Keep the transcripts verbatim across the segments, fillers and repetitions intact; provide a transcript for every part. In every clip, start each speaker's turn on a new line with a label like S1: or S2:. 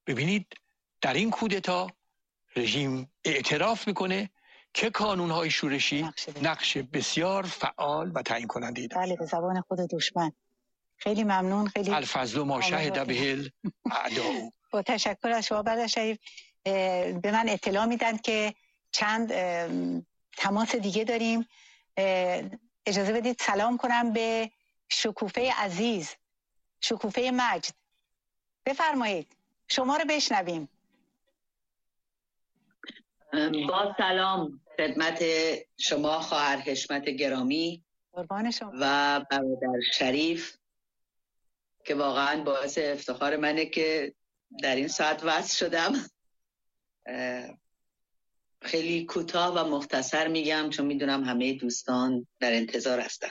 S1: ببینید در این کودتا رژیم اعتراف میکنه که کانونهای شورشی نقش بسیار فعال و تعیین کننده داشت.
S2: بله، به زبان خود دشمن. خیلی ممنون. خیلی
S1: الفضل ما شهد بهل اعداء.
S2: با تشکر از شما برادر شریف. به من اطلاع میدن که چند تماس دیگه داریم. اجازه بدید سلام کنم به شکوفه عزیز، شکوفه مجد. بفرمایید، شما رو بشنویم.
S3: با سلام خدمت شما خواهر حشمت گرامی
S2: قربان شما
S3: و برادر شریف که واقعا باعث افتخار منه که در این ساعت وصل شدم. خیلی کوتاه و مختصر میگم چون میدونم همه دوستان در انتظار هستن.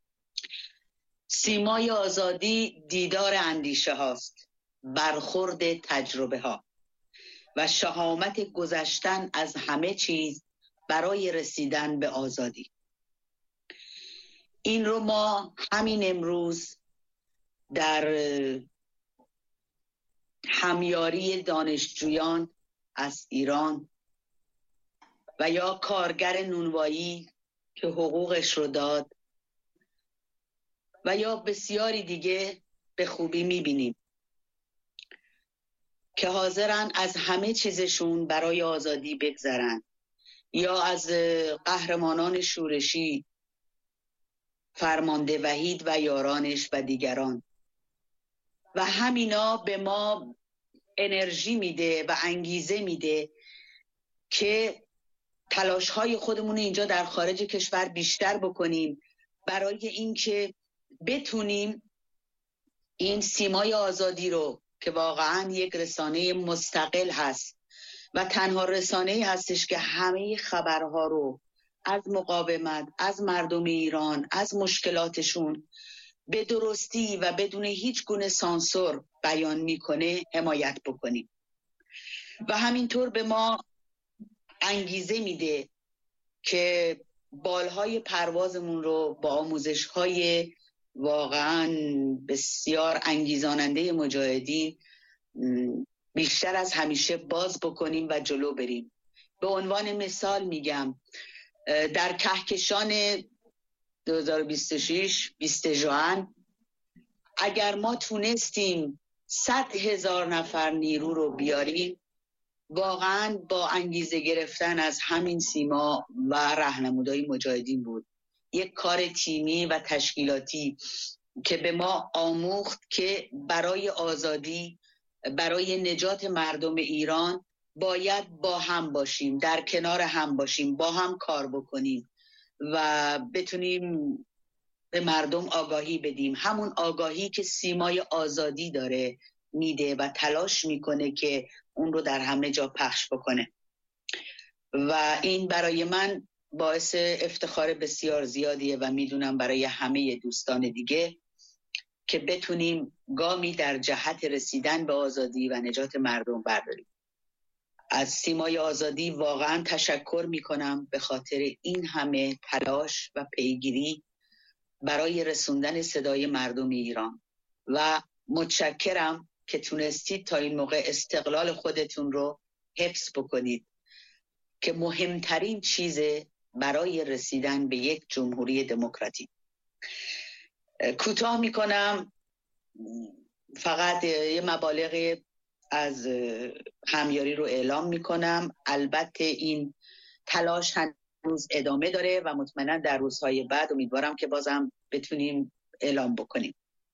S3: سیمای آزادی دیدار اندیشه هاست، برخورد تجربه ها و شهامت گذشتن از همه چیز برای رسیدن به آزادی. این رو ما همین امروز در همیاری دانشجویان از ایران و یا کارگر نونوایی که حقوقش رو داد و یا بسیاری دیگه به خوبی میبینیم که حاضرن از همه چیزشون برای آزادی بگذرن، یا از قهرمانان شورشی فرمانده وحید و یارانش و دیگران. و همینا به ما انرژی میده و انگیزه میده که تلاش‌های خودمون اینجا در خارج کشور بیشتر بکنیم برای اینکه بتونیم این سیمای آزادی رو که واقعا یک رسانه مستقل هست و تنها رسانه‌ای هستش که همه خبرها رو از مقاومت، از مردم ایران، از مشکلاتشون به درستی و بدون هیچ گونه سانسور بیان میکنه حمایت بکنیم. و همینطور به ما انگیزه میده که بالهای پروازمون رو با آموزش‌های واقعا بسیار انگیزاننده مجاهدین بیشتر از همیشه باز بکنیم و جلو بریم. به عنوان مثال میگم در کهکشان دو هزار و بیست و شش بیست ژوئن اگر ما تونستیم صد هزار نفر نیرو رو بیاریم، واقعا با انگیزه گرفتن از همین سیما و راهنمودهای مجاهدین بود. یک کار تیمی و تشکیلاتی که به ما آموخت که برای آزادی، برای نجات مردم ایران باید با هم باشیم، در کنار هم باشیم، با هم کار بکنیم و بتونیم به مردم آگاهی بدیم. همون آگاهی که سیمای آزادی داره میده و تلاش میکنه که اون رو در همه جا پخش بکنه. و این برای من باعث افتخار بسیار زیادیه و میدونم برای همه دوستان دیگه که بتونیم گامی در جهت رسیدن به آزادی و نجات مردم برداریم. از سیمای آزادی واقعا تشکر میکنم به خاطر این همه تلاش و پیگیری برای رسوندن صدای مردم ایران و متشکرم که تونستید تا این موقع استقلال خودتون رو حفظ بکنید که مهمترین چیز برای رسیدن به یک جمهوری دموکراتیک. کوتاه میکنم، فقط یه مبالغ از همیاری رو اعلام میکنم. البته این تلاش هنوز ادامه داره و مطمئنا در روزهای بعد امیدوارم که بازم بتونیم اعلام بکنیم.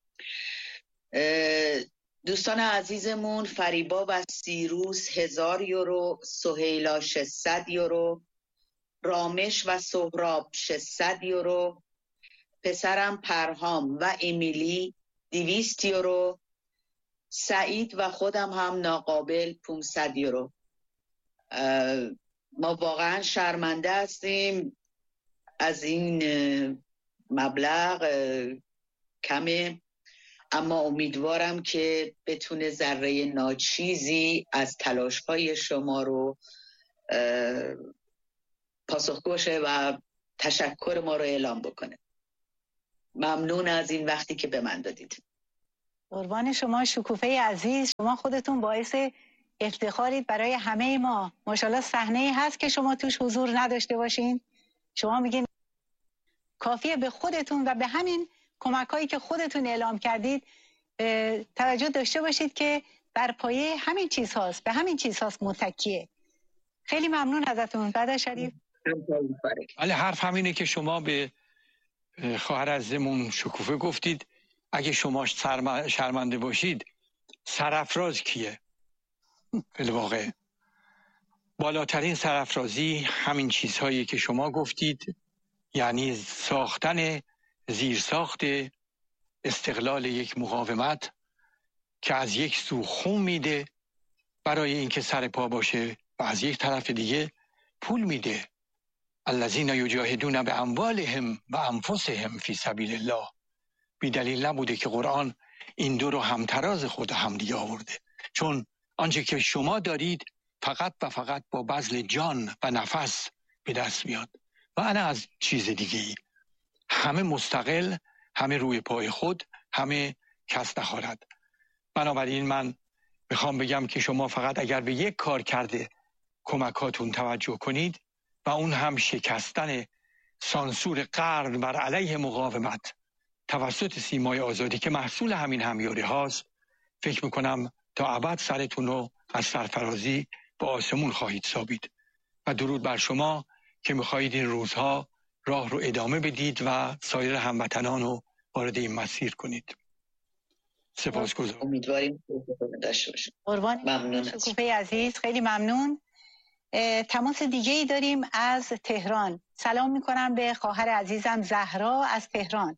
S3: دوستان عزیزمون فریبا و سیروس هزار یورو، سهیلا ششصد یورو، رامش و سهراب ششصد یورو، پسرم پرهام و امیلی دویست یورو، سعید و خودم هم ناقابل پانصد یورو. ما واقعا شرمنده هستیم از این مبلغ کمه، اما امیدوارم که بتونه ذره ناچیزی از تلاش‌های شما رو پاسخگو شه و تشکر ما رو اعلام بکنه. ممنون از این وقتی که به من دادید.
S2: قربان شما شکوفه عزیز، شما خودتون باعث افتخارید برای همه ما. ماشاءالله صحنه‌ای هست که شما توش حضور نداشته باشین. شما میگین کافیه به خودتون و به همین کمک‌هایی که خودتون اعلام کردید توجه داشته باشید که بر پایه همین چیز هاست، به همین چیز هاست متکیه. خیلی ممنون ازتون. بعد شریف
S1: ولی حرف همینه که شما به خواهر عزیزمون شکوفه گفتید اگه شما شرمنده باشید سرافراز کیه؟ بالواقع بالاترین سرافرازی همین چیزهایی که شما گفتید، یعنی ساختن زیرساخت استقلال یک مقاومت که از یک سو خون میده برای اینکه سر پا باشه و از یک طرف دیگه پول میده. الذین یجاهدون باموالهم و انفسهم فی سبیل الله. بی دلیل نبوده که قرآن این دو رو همتراز خود هم دیگه آورده، چون آنچه که شما دارید فقط و فقط با بذل جان و نفس به دست میاد و انا از چیز دیگه ای. همه مستقل، همه روی پای خود، همه کس نخورد. بنابراین من میخوام بگم که شما فقط اگر به یک کار کرده کمکاتون توجه کنید و اون هم شکستن سانسور قرن بر علیه مقاومت توسط سیمای آزادی که محصول همین همیاری هاست، فکر میکنم تا ابد سرتون رو از سرفرازی به آسمون خواهید سابید. و درود بر شما که میخواهید این روزها راه رو ادامه بدید و سایر هموطنان رو وارد این مسیر کنید. سپاسگزارم.
S3: امیدواریم داشته باشیم.
S2: قربان
S3: ممنون.
S2: شکوفه عزیز خیلی ممنون. تماس دیگه ای داریم از تهران. سلام میکنم به خواهر عزیزم زهرا از تهران.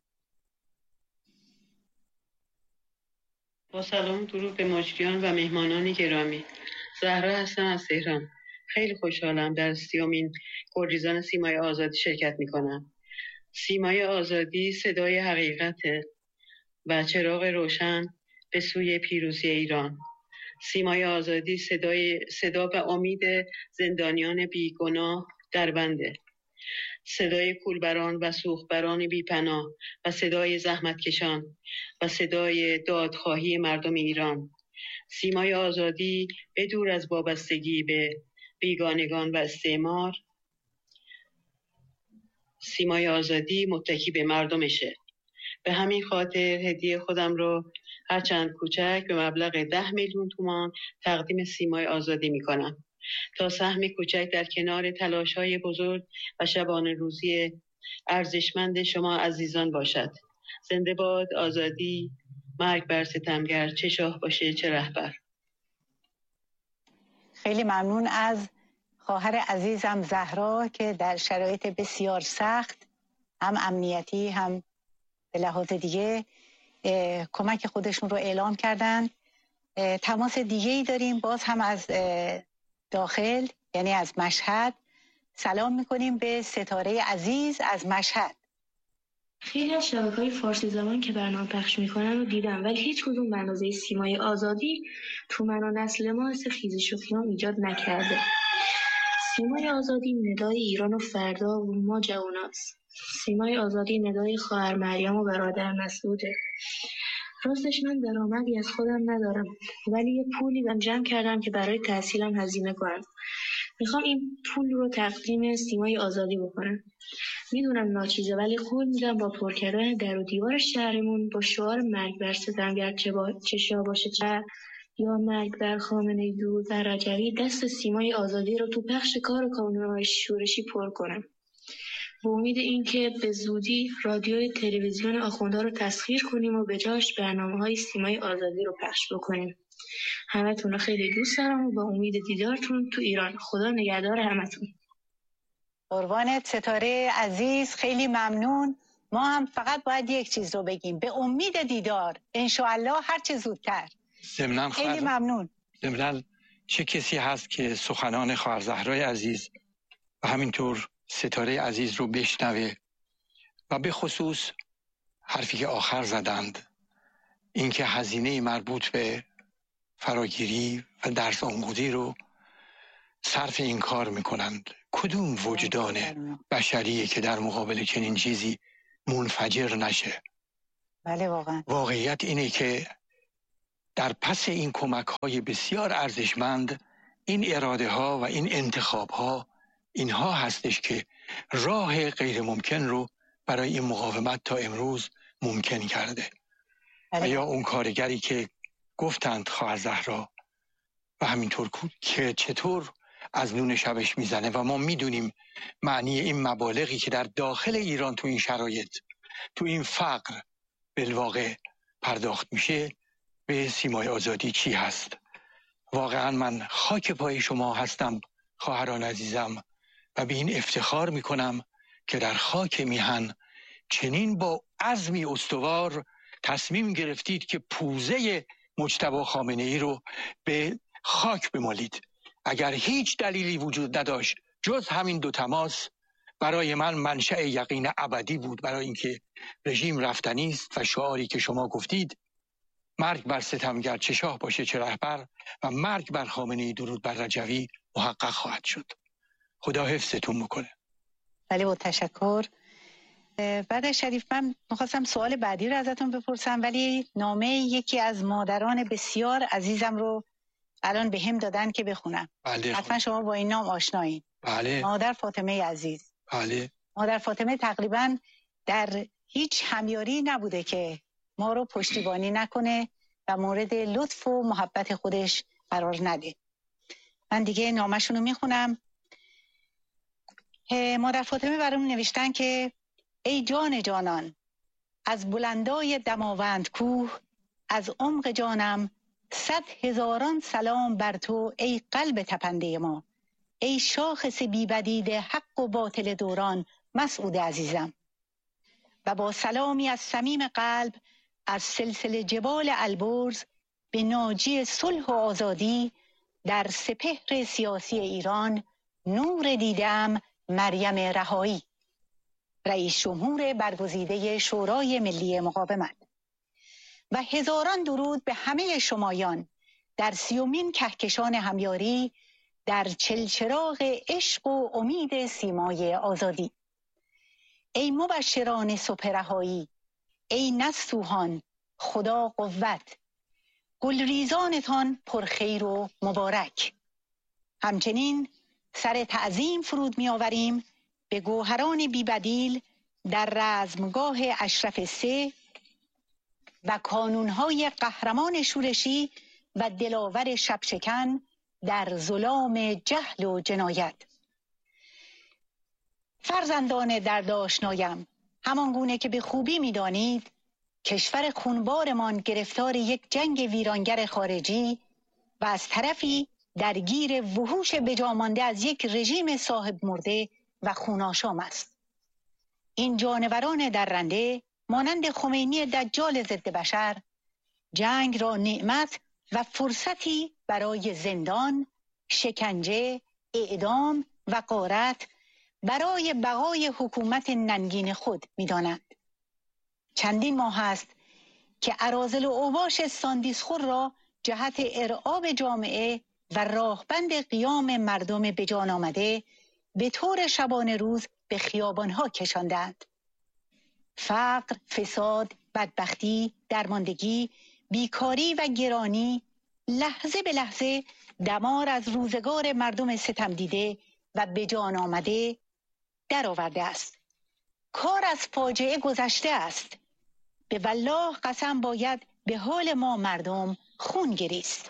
S4: با سلام درود به مجریان و مهمانان گرامی. زهرا هستم از تهران. خیلی خوشحالم در سیومین گرجیزان سیمای آزادی شرکت میکنم. سیمای آزادی صدای حقیقت و چراغ روشن به سوی پیروزی ایران. سیمای آزادی صدای صدا و امید زندانیان بیگناه در بنده. صدای کولبران و سوختبران بیپناه و صدای زحمتکشان و صدای دادخواهی مردم ایران. سیمای آزادی به دور از وابستگی به بیگانگان و استعمار، سیمای آزادی متکی به مردمشه. به همین خاطر هدیه خودم رو هرچند کوچک به مبلغ ده میلیون تومان تقدیم سیمای آزادی میکنم تا سهم کوچک در کنار تلاش‌های بزرگ و شبانه روزی ارزشمند شما عزیزان باشد. زنده باد آزادی، مرگ بر ستمگر، چه شاه باشه چه رهبر.
S2: خیلی ممنون از خواهر عزیزم زهرا که در شرایط بسیار سخت هم امنیتی هم به لحاظ دیگه کمک خودشون رو اعلام کردن. تماس دیگه ای داریم باز هم از داخل، یعنی از مشهد. سلام میکنیم به ستاره عزیز از مشهد.
S5: خیلی از شبکه‌های فارسی زبان که برنامه پخش میکنن رو دیدم، ولی هیچ کدوم به اندازه سیمای آزادی تو من و نسل ما حس خیزش و خیام ایجاد نکرده. سیمای آزادی ندای ایران و فردا و ما جواناست. سیمای آزادی ندای خواهر مریم و برادر مسعوده. راستش من درآمدی از خودم ندارم، ولی یه پولی من جمع کردم که برای تحصیلم هزینه کنم. میخوام این پول رو تقدیم سیمای آزادی بکنم. میدونم ناچیزه، ولی قول میدم با پر کردن در و دیوار شهرمون با شعار مرگ بر ستمگر چه, با... چه شاه باشه چه یا مرگ بر خامنه‌ای دور و رجوی دست سیمای آزادی رو تو پخش کار کانون‌های شورشی پر کنم. با امید اینکه به زودی رادیوی تلویزیون آخوندها رو تسخیر کنیم و به جاش برنامه‌های سیمای آزادی رو پخش بکنیم. همتون رو خیلی دوست دارم و با امید دیدارتون تو ایران. خدا نگهدار همتون.
S2: قربانت ستاره عزیز، خیلی ممنون. ما هم فقط باید یک چیز رو بگیم، به امید دیدار انشاءالله هر چه زودتر.
S1: ضمناً
S2: خیلی ممنون.
S1: ضمناً چه کسی هست که سخنان خواهر زهرای عزیز و همینطور ستاره عزیز رو بشنوه و به خصوص حرفی که آخر زدند، اینکه هزینه مربوط به فراگیری و درس آموزی رو صرف این کار میکنند. کدوم وجدان بشریه که در مقابل چنین چیزی منفجر نشه؟
S2: بله واقعا.
S1: واقعیت اینه که در پس این کمک های بسیار ارزشمند این اراده ها و این انتخاب ها، اینها هستش که راه غیر ممکن رو برای این مقاومت تا امروز ممکن کرده. و یا اون کارگری که گفتند خواهر زهرا و همینطور که چطور از نون شبش میزنه و ما میدونیم معنی این مبالغی که در داخل ایران تو این شرایط، تو این فقر بالواقع پرداخت میشه به سیمای آزادی چی هست. واقعا من خاک پای شما هستم خواهران عزیزم و به این افتخار میکنم که در خاک میهن چنین با عزمی استوار تصمیم گرفتید که پوزه مجتبی خامنه ای رو به خاک بمالید. اگر هیچ دلیلی وجود نداشت جز همین دو تماس، برای من منشأ یقین ابدی بود برای اینکه رژیم رفتنی است و شعاری که شما گفتید، مرگ بر ستمگر چه شاه باشه چه رهبر، و مرگ بر خامنه ای درود بر رجوی محقق خواهد شد. خدا حفظتون میکنه.
S2: بله با تشکر. بعد شریف من میخواستم سوال بعدی رو ازتون بپرسم، ولی نامه یکی از مادران بسیار عزیزم رو الان به هم دادن که بخونم.
S1: بله.
S2: حتما شما با این نام آشنایید.
S1: بله.
S2: مادر فاطمه عزیز.
S1: بله.
S2: مادر فاطمه تقریبا در هیچ همیاری نبوده که ما رو پشتیبانی نکنه و مورد لطف و محبت خودش قرار نده. من دیگه نامشون رو میخونم. مادر فاطمه برام نوشتن که ای جان جانان، از بلندای دماوند کوه، از عمق جانم صد هزاران سلام بر تو ای قلب تپنده ما، ای شاخص بی بدید حق و باطل دوران مسعود عزیزم. و با سلامی از صمیم قلب از سلسله جبال البرز به ناجی صلح و آزادی در سپهر سیاسی ایران نور دیدم مریم رهایی، رئیس جمهور برگزیده شورای ملی مقاومت. و هزاران درود به همه شمایان در سیومین کهکشان همیاری در چلچراغ عشق و امید سیمای آزادی. ای مبشران صبح رهایی، ای نستوهان خدا قوت، گلریزانتان پرخیر و مبارک. همچنین سر تعظیم فرود می آوریم به گوهران بی‌بدیل در رزمگاه اشرف سه و کانونهای قهرمان شورشی و دلاور شبشکن در ظلام جهل و جنایت. فرزندان دردآشنایم، همان گونه که به خوبی می‌دانید کشور خونبارمان گرفتار یک جنگ ویرانگر خارجی و از طرفی درگیر وحوش بجامانده از یک رژیم صاحب مرده و خوناشام است. این جانوران درنده مانند خمینی دجال ضد بشر جنگ را نعمت و فرصتی برای زندان، شکنجه، اعدام و غارت برای بقای حکومت ننگین خود می‌دانند. چندین ماه است که اراذل و اوباش ساندیسخور را جهت ارعاب جامعه و راهبند قیام مردم به جان آمده به طور شبانه روز به خیابانها کشاندند. فقر، فساد، بدبختی، درماندگی، بیکاری و گرانی لحظه به لحظه دمار از روزگار مردم ستم دیده و به جان آمده در آورده است. کار از فاجعه گذشته است. به والله قسم باید به حال ما مردم خون گریست.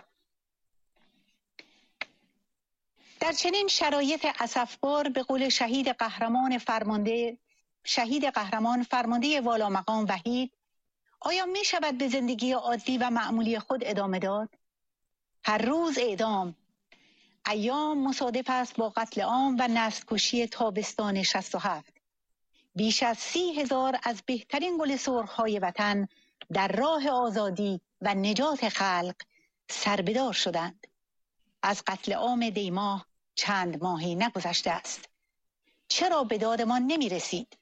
S2: در چنین شرایط اسفبار به قول شهید قهرمان فرمانده شهید قهرمان فرمانده والا مقام وحید، آیا می شود به زندگی عادی و معمولی خود ادامه داد؟ هر روز اعدام. ایام مصادف است با قتل عام و نسل‌کشی تابستان شصت و هفت. بیش از سی هزار از بهترین گل سرخ‌های وطن در راه آزادی و نجات خلق سربدار شدند. از قتل عام دیماه چند ماهی نگذشته است. چرا به دادمان نمی رسید؟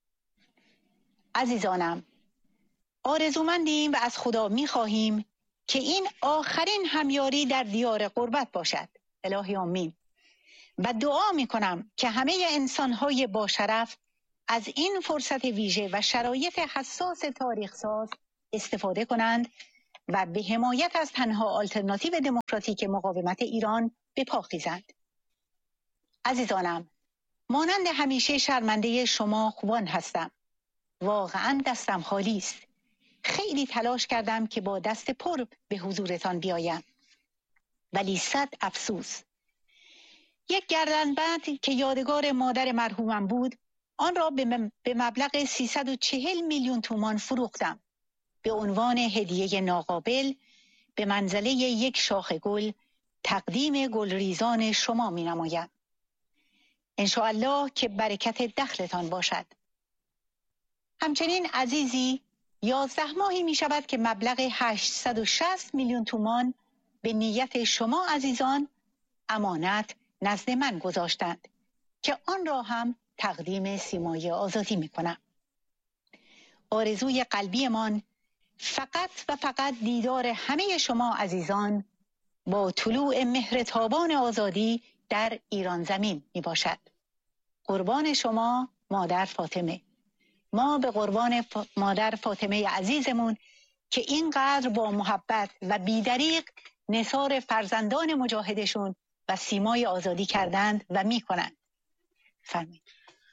S2: عزیزانم، آرزومندیم و از خدا می خواهیم که این آخرین همیاری در دیار غربت باشد. الهی آمین. و دعا می کنم که همه انسان‌های با شرف از این فرصت ویژه و شرایط حساس تاریخ ساز استفاده کنند و به حمایت از تنها آلترناتیو دموکراتیک مقاومت ایران به پا خیزند. عزیزانم، مانند همیشه شرمنده شما خوبان هستم. واقعا دستم خالی است. خیلی تلاش کردم که با دست پر به حضورتان بیایم، ولی صد افسوس. یک گردنبند که یادگار مادر مرحومم بود، آن را به مبلغ سیصد و چهل میلیون تومان فروختم. به عنوان هدیه ناقابل به منزله یک شاخ گل تقدیم گلریزان شما می نمایم. انشاءالله که برکت دخلتان باشد. همچنین عزیزی یازده ماهی می شود که مبلغ هشتصد و شصت میلیون تومان به نیت شما عزیزان امانت نزد من گذاشتند که آن را هم تقدیم سیمای آزادی می کنم. آرزوی قلبیمان فقط و فقط دیدار همه شما عزیزان با طلوع مهر تابان آزادی در ایران زمین می باشد. قربان شما مادر فاطمه. ما به قربان ف... مادر فاطمه عزیزمون که اینقدر با محبت و بیدریق نثار فرزندان مجاهدشون و سیمای آزادی کردند و می کنند. فرمایید.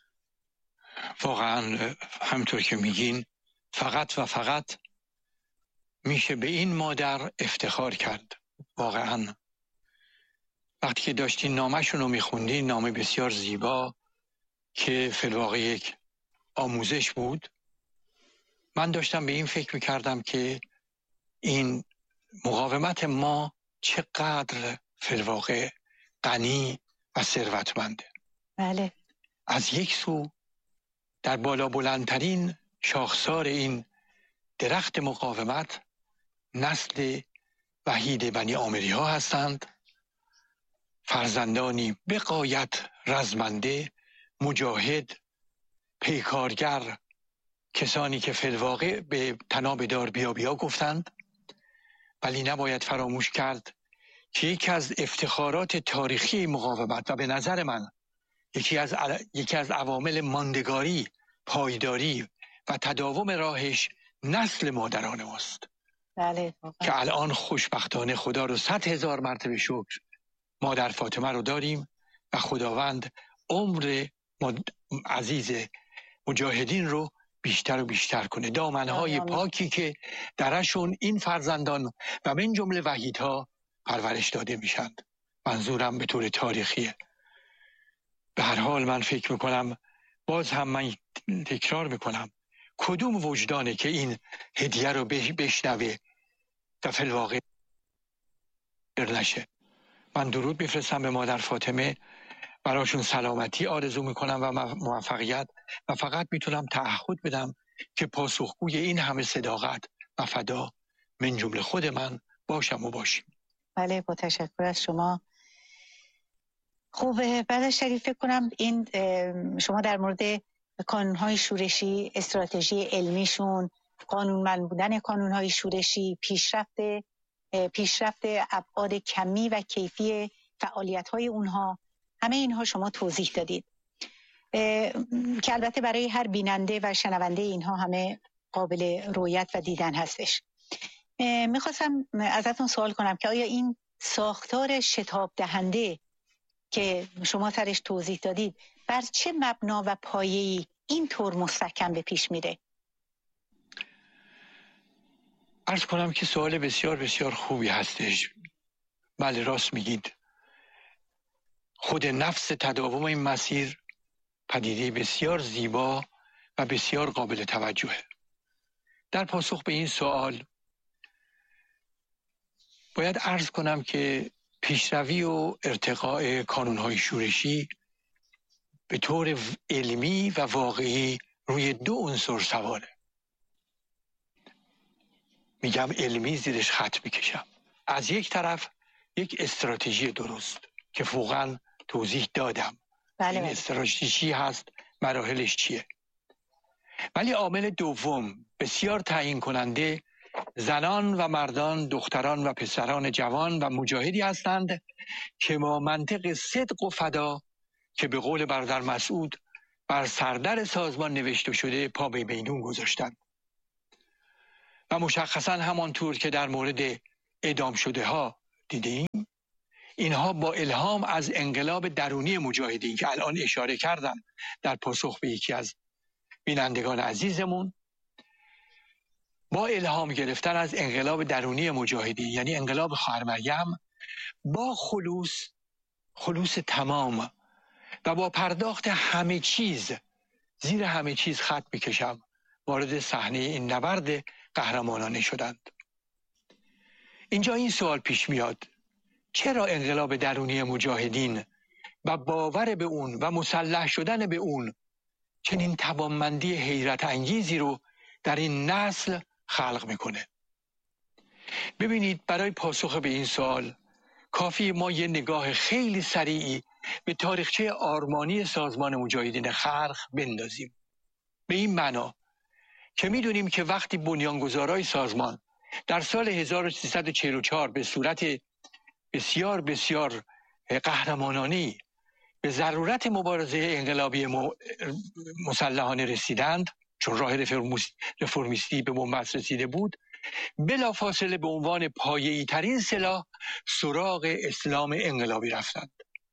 S1: واقعا همطور که میگین فقط و فقط میشه به این مادر افتخار کرد. واقعا وقتی که داشتین نامه‌شون رو میخوندین، نامه بسیار زیبا که فی الواقع یک آموزش بود، من داشتم به این فکر میکردم که این مقاومت ما چقدر فی الواقع غنی و ثروتمنده.
S2: بله.
S1: از یک سو در بالا بلندترین شاخسار این درخت مقاومت نسل وحید بنی آمری ها هستند، فرزندانی به غایت رزمنده، مجاهد، پیکارگر، کسانی که فی الواقع به طناب دار بیا بیا گفتند. ولی نباید فراموش کرد که یکی از افتخارات تاریخی مقاومت و به نظر من یکی از یکی از عوامل ماندگاری، پایداری و تداوم راهش نسل مادران ماست.
S2: بله.
S1: که الان خوشبختانه خدا رو صد هزار مرتبه شکر مادر فاطمه رو داریم و خداوند عمر عزیز مجاهدین رو بیشتر و بیشتر کنه. دامنهای پاکی که درشون این فرزندان و من جمله وحیدها پرورش داده میشند. منظورم به طور تاریخیه. به هر حال من فکر میکنم، باز هم من تکرار میکنم، کدوم وجدانه که این هدیه رو بشنوه و فی الواقع نشه. من درود بفرستم به مادر فاطمه، براشون سلامتی آرزو میکنم و موفقیت، و فقط میتونم تعهد بدم که پاسخگوی این همه صداقت و فدا من جمله خود من باشم و باشیم.
S2: بله، با تشکر از شما. خوبه بعد شریف فکر کنم این شما در مورد کانونهای شورشی، استراتژی علمیشون، قانونمند بودن کانونهای شورشی، پیشرفت پیشرفت ابعاد کمی و کیفی فعالیت‌های اونها، همه اینها شما توضیح دادید که البته برای هر بیننده و شنونده اینها همه قابل رویت و دیدن هستش. میخواستم ازتون سوال کنم که آیا این ساختار شتاب دهنده که شما سرش توضیح دادید بر چه مبنا و پایه‌ای این طور مستحکم به پیش میره؟
S1: عرض کنم که سوال بسیار بسیار خوبی هستش. بله، راست میگید. خود نفس تداوم این مسیر پدیده بسیار زیبا و بسیار قابل توجهه. در پاسخ به این سوال باید عرض کنم که پیشروی و ارتقاء کانونهای شورشی به طور علمی و واقعی روی دو عنصر سواره. میگم علمی، زیرش خط میکشم. از یک طرف یک استراتژی درست که فوقاً توضیح دادم.
S2: بله
S1: این
S2: بله.
S1: استراتژی هست، مراحلش چیه. ولی عامل دوم بسیار تعیین کننده زنان و مردان، دختران و پسران جوان و مجاهدی هستند که با منطق صدق و فدا که به قول برادر مسعود بر سردر سازمان نوشته شده پا به میدون گذاشتند. و مشخصا همانطور که در مورد اعدام شده ها دیدیم، اینها با الهام از انقلاب درونی مجاهدین که الان اشاره کردم در پاسخ به یکی از بینندگان عزیزمون، با الهام گرفتن از انقلاب درونی مجاهدین، یعنی انقلاب خواهر مریم، با خلوص خلوص تمام و با پرداخت همه چیز، زیر همه چیز خط میکشم، وارد صحنه این نبرد قهرمانانه شدند. اینجا این سوال پیش میاد: چرا انقلاب درونی مجاهدین و باور به اون و مسلح شدن به اون چنین توانمندی حیرت انگیزی رو در این نسل خلق میکنه؟ ببینید، برای پاسخ به این سوال کافی ما یه نگاه خیلی سریعی به تاریخچه آرمانی سازمان مجاهدین خلق بندازیم. به این معنا که میدونیم که وقتی بنیانگذارای سازمان در سال هزار و سیصد و چهل و چهار به صورت بسیار بسیار قهرمانانه‌ای به ضرورت مبارزه انقلابی مسلحانه رسیدند، چون راه رفرمیستی به بنبست رسیده بود، بلافاصله به عنوان پایه‌ای ترین سلاح سراغ اسلام انقلابی رفتند.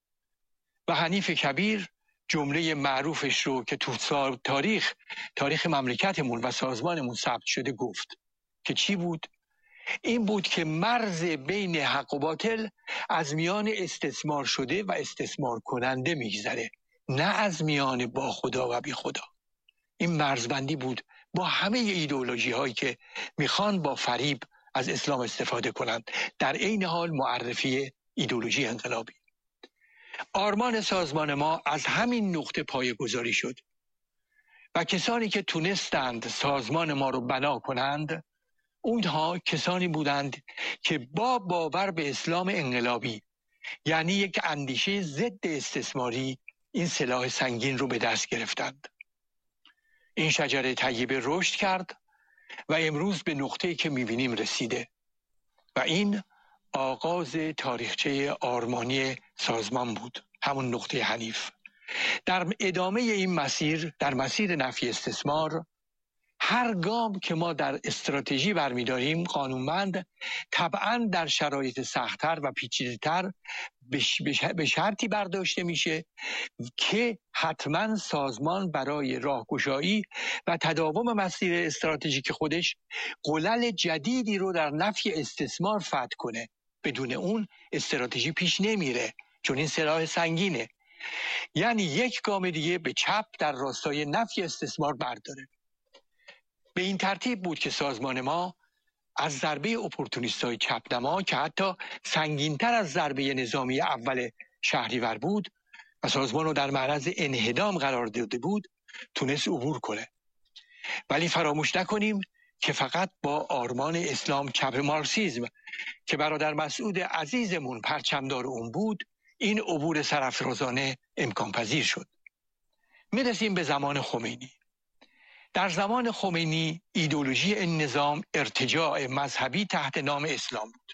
S1: و حنیف کبیر جمله معروفش رو که تو تاریخ تاریخ مملکتمون و سازمانمون ثبت شده گفت که چی بود؟ این بود که مرز بین حق و باطل از میان استثمار شده و استثمار کننده میگذره، نه از میان با خدا و بی خدا. این مرزبندی بود با همه ایدئولوژی هایی که میخوان با فریب از اسلام استفاده کنند، در عین حال معرفی ایدئولوژی انقلابی. آرمان سازمان ما از همین نقطه پایه‌گذاری شد و کسانی که تونستند سازمان ما رو بنا کنند، اونها کسانی بودند که با باور به اسلام انقلابی، یعنی یک اندیشه ضد استثماری، این سلاح سنگین رو به دست گرفتند. این شجره طیبه رشد کرد و امروز به نقطه‌ای که می‌بینیم رسیده و این آغاز تاریخچه آرمانی سازمان بود، همون نقطه حنیف. در ادامه این مسیر، در مسیر نفی استثمار، هر گام که ما در استراتژی برمی‌داریم قانونمند طبعاً در شرایط سخت‌تر و پیچیده‌تر به شرطی برداشته میشه که حتما سازمان برای راهگشایی و تداوم مسیر استراتژیک خودش قلل جدیدی رو در نفی استثمار فتح کنه. بدون اون استراتژی پیش نمیره، چون این سلاح سنگینه. یعنی یک گام دیگه به چپ در راستای نفی استثمار برداره. به این ترتیب بود که سازمان ما از ضربه اپورتونیستای چپ‌نما که حتی سنگین‌تر از ضربه نظامی اول شهریور بود و سازمان رو در معرض انهدام قرار داده بود، تونست عبور کنه. ولی فراموش نکنیم که فقط با آرمان اسلام چپ مارکسیسم که برادر مسعود عزیزمون پرچمدار اون بود، این عبور سرافرازانه امکان پذیر شد. میرسیم به زمان خمینی. در زمان خمینی ایدئولوژی این نظام ارتجاع مذهبی تحت نام اسلام بود.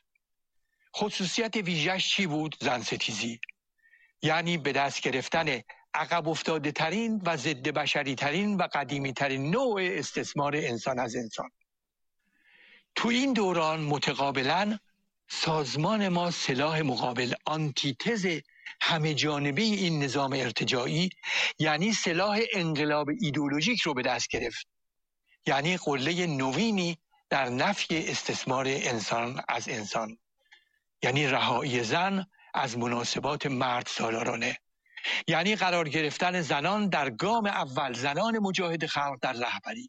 S1: خصوصیت ویژه‌اش چی بود؟ زن ستیزی، یعنی به دست گرفتن عقب افتاده ترین و ضد بشری ترین و قدیمی ترین نوع استثمار انسان از انسان. تو این دوران متقابلا سازمان ما سلاح مقابل، آنتیتز همه جانبه این نظام ارتجاعی، یعنی سلاح انقلاب ایدئولوژیک رو به دست گرفت، یعنی قله نوینی در نفی استثمار انسان از انسان، یعنی رهایی زن از مناسبات مرد سالارانه، یعنی قرار گرفتن زنان در گام اول، زنان مجاهد خلق در رهبری.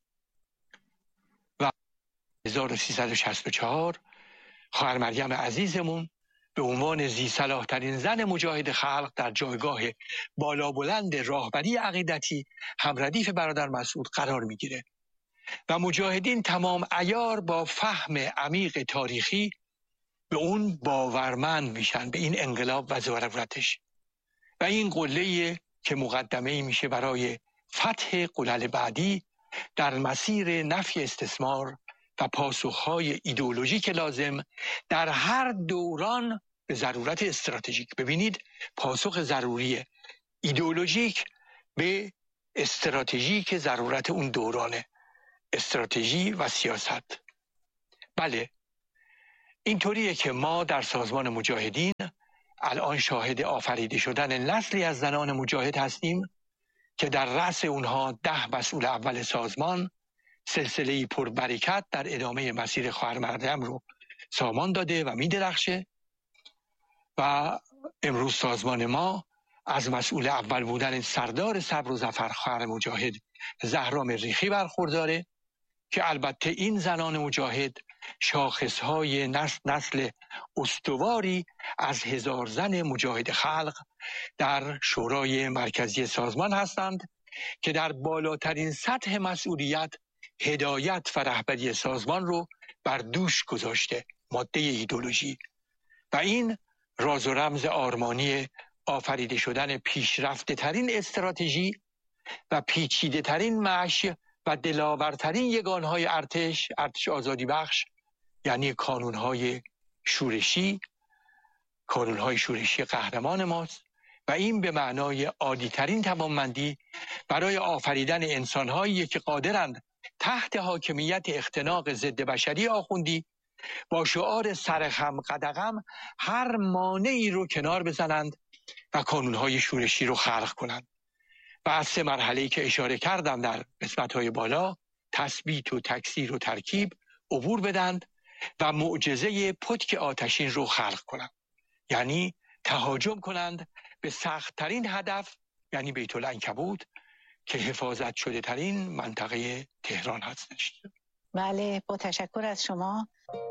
S1: و هزار و سیصد و شصت و چهار خواهر مریم عزیزمون به عنوان ذی صلاح ترین زن مجاهد خلق در جایگاه بالا بلند راهبری عقیدتی همردیف برادر مسعود قرار میگیره و مجاهدین تمام عیار با فهم عمیق تاریخی به اون باورمند میشن، به این انقلاب و ضرورتش، و این قله که مقدمه میشه برای فتح قلل بعدی در مسیر نفی استثمار و پاسخهای ایدئولوژیک لازم در هر دوران به ضرورت استراتژیک. ببینید، پاسخ ضروری ایدئولوژیک به استراتژیک ضرورت اون دورانه، استراتژی و سیاست. بله، اینطوریه که ما در سازمان مجاهدین الان شاهد آفریده شدن نسلی از زنان مجاهد هستیم که در رأس اونها ده مسئول اول سازمان سلسله‌ای پربرکت در ادامه مسیر خواهر مریم رو سامان داده و می‌درخشه و امروز سازمان ما از مسئول اول بودن سردار صبر و ظفر خواهر مجاهد زهرا مریخی برخورداره که البته این زنان مجاهد شاخصهای نسل, نسل استواری از هزار زن مجاهد خلق در شورای مرکزی سازمان هستند که در بالاترین سطح مسئولیت هدایت و رهبری سازمان رو بر دوش گذاشته، ماده ایدئولوژی، و این راز و رمز آرمانی آفریده شدن پیشرفته ترین استراتژی و پیچیده ترین معش و دلاورترین یگانهای ارتش ارتش آزادی بخش، یعنی کانونهای شورشی کانونهای شورشی قهرمان ماست و این به معنای عالی‌ترین توانمندی برای آفریدن انسانهایی که قادرند تحت حاکمیت اختناق ضد بشری آخوندی با شعار سرخم قدغم هر مانعی رو کنار بزنند و کانونهای شورشی رو خلق کنند و از سه مرحله‌ای که اشاره کردم در قسمت‌های بالا، تثبیت و تکثیر و ترکیب، عبور بدند و معجزه پتک آتشین رو خلق کنند، یعنی تهاجم کنند به سخت‌ترین هدف، یعنی بیت العنکبوت که حفاظت شده ترین منطقه تهران هستش.
S2: بله، با تشکر از شما.